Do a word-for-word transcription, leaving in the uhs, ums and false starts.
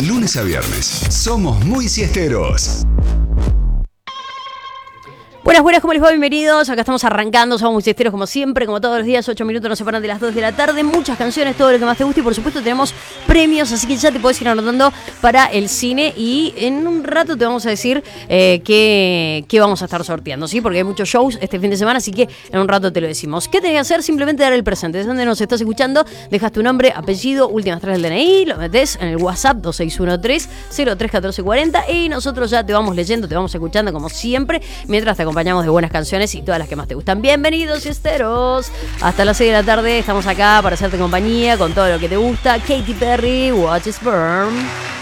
Lunes a viernes. Somos muy siesteros. Buenas, buenas, ¿cómo les va? Bienvenidos. Acá estamos arrancando, somos muy siesteros como siempre, como todos los días, ocho minutos nos separan de las dos de la tarde. Muchas canciones, todo lo que más te guste y por supuesto tenemos premios, así que ya te podés ir anotando para el cine y en un rato te vamos a decir eh, qué, qué vamos a estar sorteando, ¿sí? Porque hay muchos shows este fin de semana, así que en un rato te lo decimos. ¿Qué tenés que hacer? Simplemente dar el presente. ¿Desde dónde nos estás escuchando? Dejas tu nombre, apellido, últimas tres del D N I, lo metés en el WhatsApp dos seis uno tres cero tres uno cuatro cuatro cero y nosotros ya te vamos leyendo, te vamos escuchando como siempre, mientras te acompañamos de buenas canciones y todas las que más te gustan. Bienvenidos, siesteros. Hasta las seis de la tarde estamos acá para hacerte compañía con todo lo que te gusta. Katy Perry, Watch Us Burn.